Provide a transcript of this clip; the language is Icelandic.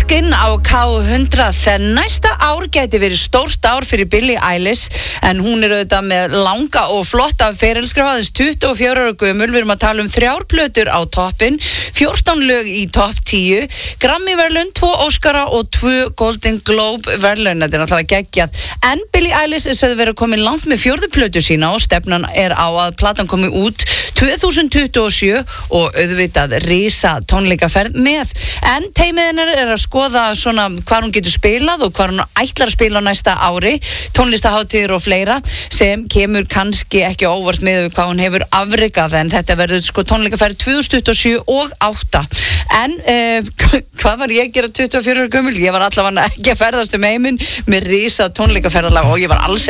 Maneskin á K100 þegar næsta ár gæti verið stórt ár fyrir Billie Eilish en hún auðvitað með langa og flotta ferilskráð, aðeins 24 ára gömul. Við erum að tala 3 plötur á toppin, 14 lög í topp 10, Grammy-verðlaun, 2 Óskara og 2 Golden Globe verðlaun. Þetta náttúrulega geggjað. En Billie Eilish sögðu verið komin langt með 4. plötu sína og stefnan á að platan komi út 2027 og auðvitað risa tónleikaferð með. En teimið hennar að skoða svona hvar hún getur spilað og hvar hún ætlar að spila á næsta ári, tónlistahátíðir og fleira, sem kemur kannski ekki óvart með hvað hún hefur afrekað, en þetta verður sko tónleikaferð 2027 og 8. En hvað var ég að gera 24 ára gömul? Ég var allavega ekki að ferðast heiminn með risa tónleikaferðalag og ég var alls